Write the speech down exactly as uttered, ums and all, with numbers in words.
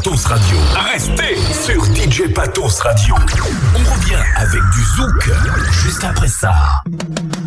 Patos Radio. Restez sur D J Patos Radio. On revient avec du zouk juste après ça.